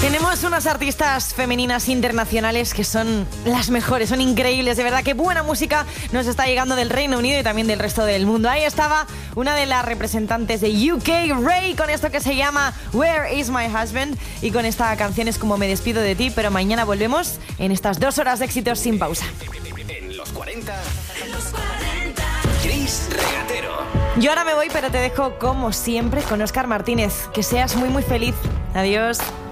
Tenemos unas artistas femeninas internacionales que son las mejores, son increíbles, de verdad. Qué buena música nos está llegando del Reino Unido y también del resto del mundo. Ahí estaba una de las representantes de UK, Ray, con esto que se llama Where is my husband? Y con esta canción es como me despido de ti, pero mañana volvemos en estas 2 horas de éxitos sin pausa. En los 40, Chris Regatero. Yo ahora me voy, pero te dejo como siempre con Óscar Martínez. Que seas muy muy feliz. Adiós.